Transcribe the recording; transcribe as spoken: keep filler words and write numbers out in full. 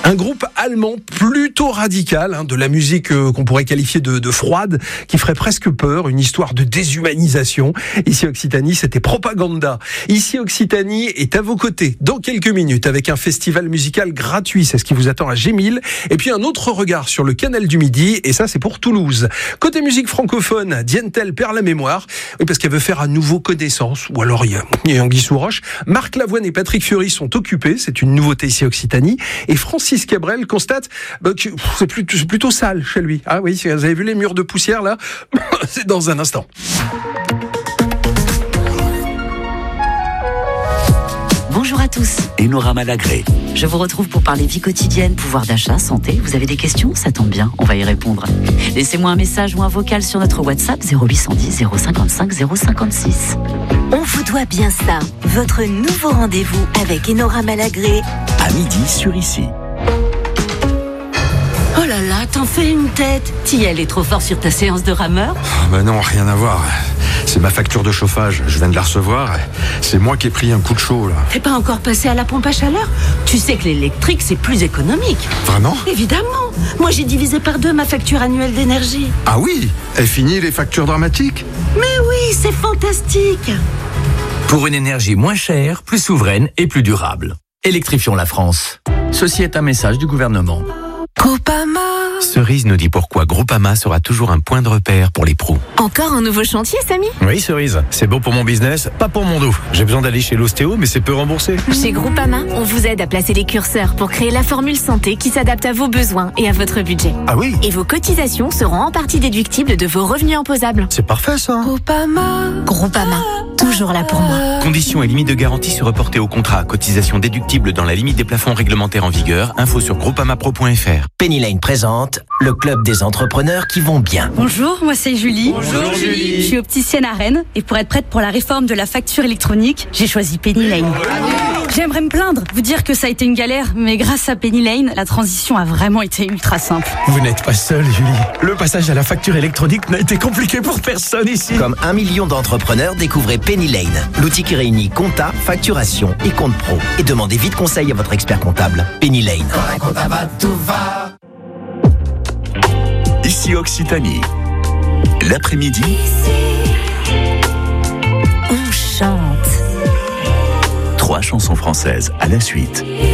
Un groupe allemand plutôt radical, hein, de la musique euh, qu'on pourrait qualifier de, de froide, qui ferait presque peur, une histoire de déshumanisation. Ici Occitanie, c'était Propaganda. Ici Occitanie est à vos côtés dans quelques minutes avec un festival musical gratuit, c'est ce qui vous attend à Gémil. Et puis un autre regard sur le canal du Midi, et ça c'est pour Toulouse. Côté musique francophone, Dientel perd la mémoire, oui, parce qu'elle veut faire à nouveau connaissance, ou alors il y a, il y a Anguille sous roche. Marc Lavoine et Patrick Fiori sont occupés, c'est une nouveauté ici Occitanie. Et Francis Cabrel constate bah, que c'est plutôt, c'est plutôt sale chez lui. Ah oui, vous avez vu les murs de poussière là? C'est dans un instant. Bonjour à tous. Enora Malagré. Je vous retrouve pour parler vie quotidienne, pouvoir d'achat, santé. Vous avez des questions? Ça tombe bien, on va y répondre. Laissez-moi un message ou un vocal sur notre WhatsApp zéro huit cent dix zéro cinquante-cinq zéro cinquante-six. On vous doit bien ça. Votre nouveau rendez-vous avec Enora Malagré. À midi sur Ici. Oh là là, t'en fais une tête. T'y allais trop fort sur ta séance de rameur? Oh bah non, rien à voir. C'est ma facture de chauffage, je viens de la recevoir. C'est moi qui ai pris un coup de chaud là. T'es pas encore passé à la pompe à chaleur? Tu sais que l'électrique c'est plus économique. Vraiment? Évidemment. Moi j'ai divisé par deux ma facture annuelle d'énergie. Ah oui? Est fini les factures dramatiques? Mais oui, c'est fantastique. Pour une énergie moins chère, plus souveraine et plus durable. Électrifions la France. Ceci est un message du gouvernement. Groupama. Cerise nous dit pourquoi Groupama sera toujours un point de repère pour les pros. Encore un nouveau chantier, Samy? Oui, Cerise. C'est bon pour mon business, pas pour mon dos. J'ai besoin d'aller chez l'ostéo, mais c'est peu remboursé. Chez Groupama, on vous aide à placer les curseurs pour créer la formule santé qui s'adapte à vos besoins et à votre budget. Ah oui? Et vos cotisations seront en partie déductibles de vos revenus imposables. C'est parfait, ça. Groupama. Groupama. Toujours là pour moi. Conditions et limites de garantie se reporter au contrat. Cotisation déductible dans la limite des plafonds réglementaires en vigueur. Info sur groupamapro point f r. Penny Lane présente le club des entrepreneurs qui vont bien. Bonjour, moi c'est Julie. Bonjour Julie. Je suis opticienne à Rennes et pour être prête pour la réforme de la facture électronique, j'ai choisi Penny Lane. J'aimerais me plaindre, vous dire que ça a été une galère, mais grâce à Penny Lane, la transition a vraiment été ultra simple. Vous n'êtes pas seule, Julie. Le passage à la facture électronique n'a été compliqué pour personne ici. Comme un million d'entrepreneurs, découvrez Penny Lane, l'outil qui réunit compta, facturation et compte pro. Et demandez vite conseil à votre expert comptable. Penny Lane. Quand un compta va, tout va. Ici Occitanie. L'après-midi. On chante. Trois chansons françaises à la suite.